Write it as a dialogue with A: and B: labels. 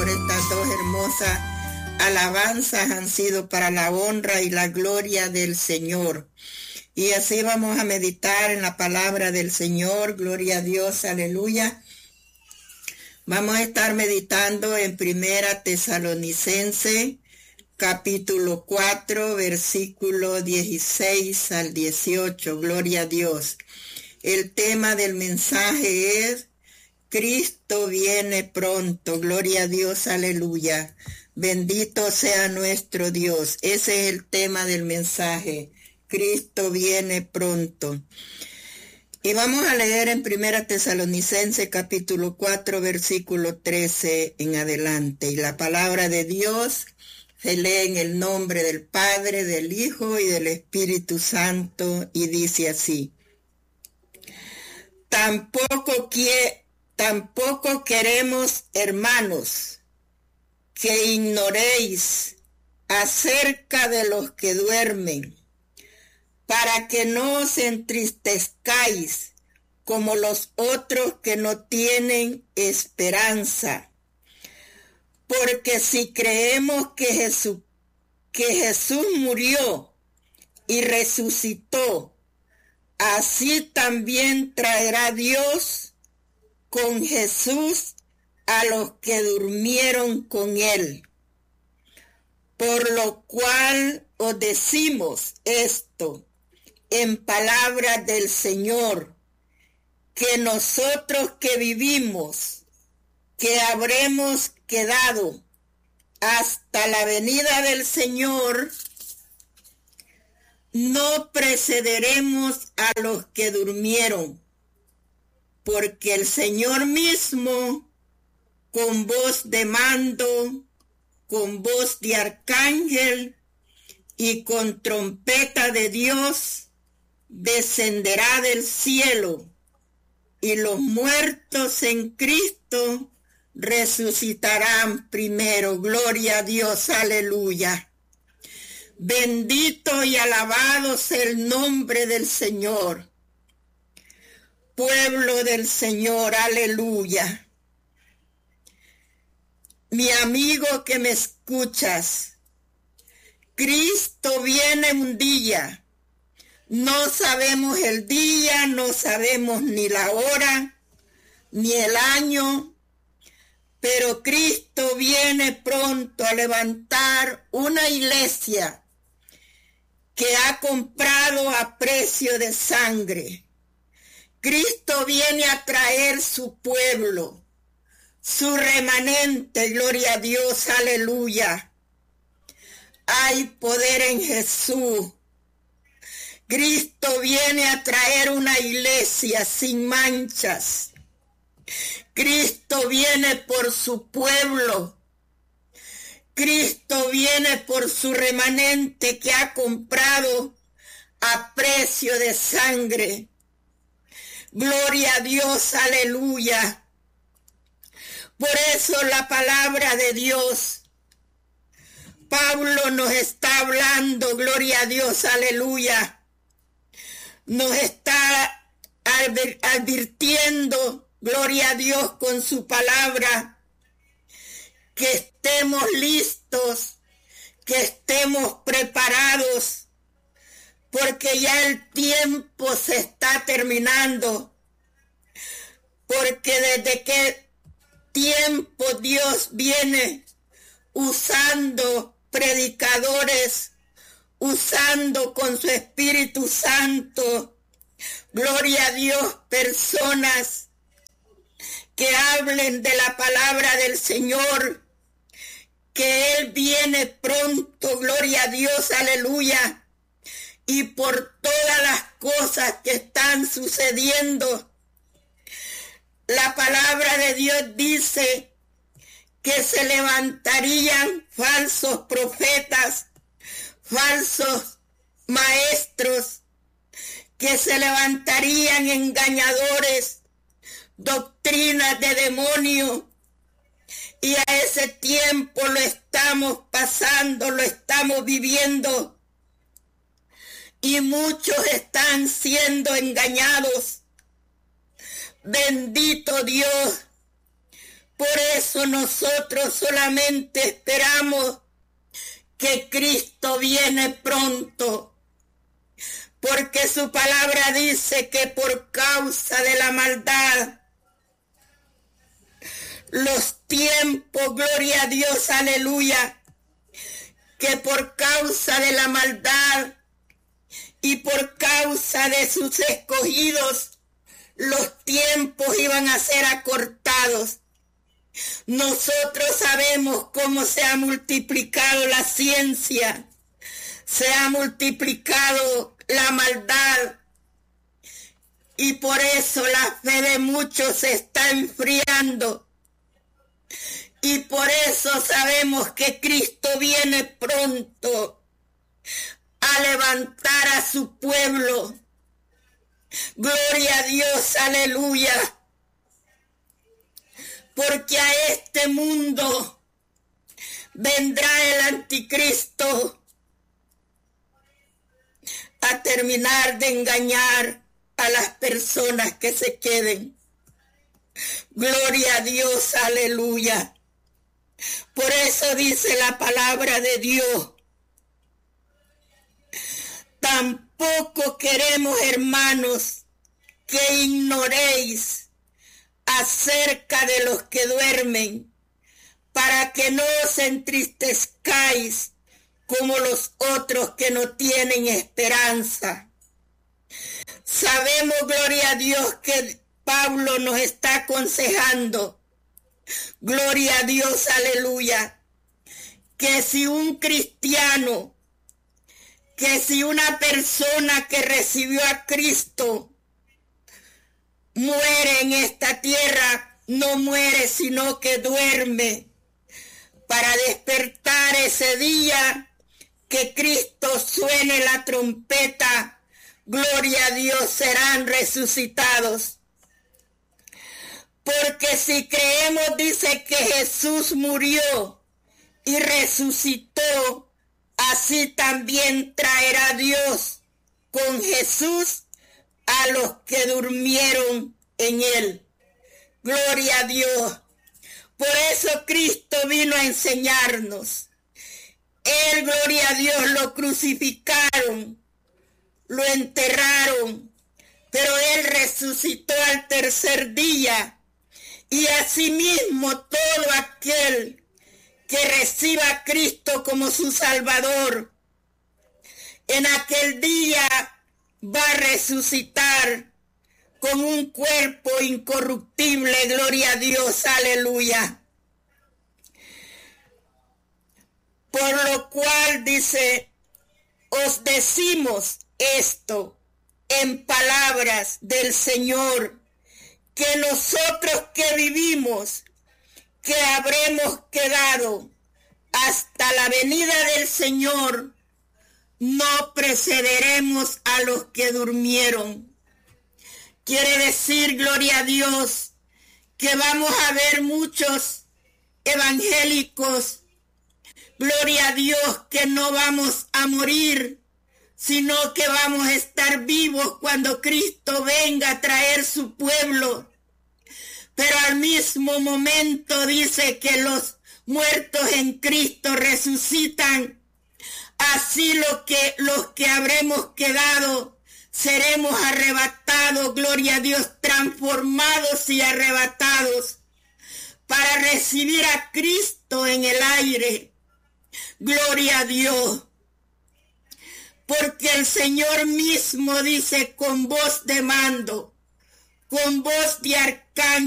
A: Señor. Estas dos hermosas alabanzas han sido para la honra y la gloria del Señor. Y así vamos a meditar en la palabra del Señor. Gloria a Dios, aleluya. Vamos a estar meditando en Primera Tesalonicense, capítulo 4, versículo 16 al 18. Gloria a Dios. El tema del mensaje es Cristo viene pronto. Gloria a Dios, aleluya. Bendito sea nuestro Dios. Ese es el tema del mensaje. Cristo viene pronto. Y vamos a leer en Primera Tesalonicense capítulo 4 versículo 13 en adelante. Y la palabra de Dios se lee en el nombre del Padre, del Hijo y del Espíritu Santo, y dice así: Tampoco queremos, hermanos, que ignoréis acerca de los que duermen, para que no os entristezcáis como los otros que no tienen esperanza. Porque si creemos que Jesús murió y resucitó, así también traerá Dios con Jesús a los que durmieron con él. Por lo cual os decimos esto en palabras del Señor, que nosotros que vivimos, que habremos quedado hasta la venida del Señor, no precederemos a los que durmieron, porque el Señor mismo, con voz de mando, con voz de arcángel y con trompeta de Dios, descenderá del cielo, y los muertos en Cristo resucitarán primero. Gloria a Dios, aleluya. Bendito y alabado sea el nombre del Señor. Pueblo del Señor, aleluya. Mi amigo que me escuchas, Cristo viene un día. No sabemos el día, no sabemos ni la hora, ni el año, pero Cristo viene pronto a levantar una iglesia que ha comprado a precio de sangre. Cristo viene a traer su pueblo, su remanente. Gloria a Dios, aleluya. Hay poder en Jesús. Cristo viene a traer una iglesia sin manchas. Cristo viene por su pueblo. Cristo viene por su remanente que ha comprado a precio de sangre. Gloria a Dios, aleluya. Por eso la palabra de Dios, Pablo nos está hablando, gloria a Dios, aleluya. Nos está advirtiendo, gloria a Dios, con su palabra, que estemos listos, que estemos preparados, porque ya el tiempo se está terminando, porque desde qué tiempo Dios viene usando predicadores, usando con su Espíritu Santo, gloria a Dios, personas que hablen de la palabra del Señor, que Él viene pronto, gloria a Dios, aleluya, y por todas las cosas que están sucediendo, la palabra de Dios dice que se levantarían falsos profetas, falsos maestros, que se levantarían engañadores, doctrinas de demonio, y a ese tiempo lo estamos pasando, lo estamos viviendo, y muchos están siendo engañados. Bendito Dios, Por eso nosotros solamente esperamos que Cristo viene pronto, porque su palabra dice que por causa de la maldad, los tiempos, gloria a Dios, aleluya, que por causa de la maldad y por causa de sus escogidos, los tiempos iban a ser acortados. Nosotros sabemos cómo se ha multiplicado la ciencia, se ha multiplicado la maldad, y por eso la fe de muchos se está enfriando. Y por eso sabemos que Cristo viene pronto a levantar a su pueblo. Gloria a Dios, aleluya. Porque a este mundo vendrá el anticristo a terminar de engañar a las personas que se queden. Gloria a Dios, aleluya. Por eso dice la palabra de Dios: tampoco queremos, hermanos, que ignoréis acerca de los que duermen, para que no os entristezcáis como los otros que no tienen esperanza. Sabemos, gloria a Dios, que Pablo nos está aconsejando, gloria a Dios, aleluya, que si un cristiano, que si una persona que recibió a Cristo muere en esta tierra, no muere, sino que duerme para despertar ese día que Cristo suene la trompeta. Gloria a Dios, serán resucitados. Porque si creemos, dice, que Jesús murió y resucitó, así también traerá Dios con Jesús a los que durmieron en él. Gloria a Dios. Por eso Cristo vino a enseñarnos. Él, gloria a Dios, lo crucificaron, lo enterraron, pero él resucitó al tercer día. Y asimismo todo aquel que reciba a Cristo como su Salvador, en aquel día va a resucitar con un cuerpo incorruptible, gloria a Dios, aleluya. Por lo cual dice, os decimos esto en palabras del Señor, que nosotros que vivimos, que habremos quedado hasta la venida del Señor, no precederemos a los que durmieron. Quiere decir, gloria a Dios, que vamos a ver muchos evangélicos, gloria a Dios, que no vamos a morir, sino que vamos a estar vivos cuando Cristo venga a traer su pueblo. Pero al mismo momento dice que los muertos en Cristo resucitan. Así los que habremos quedado seremos arrebatados, gloria a Dios, transformados y arrebatados para recibir a Cristo en el aire. Gloria a Dios. Porque el Señor mismo dice, con voz de mando, con voz de arcángel,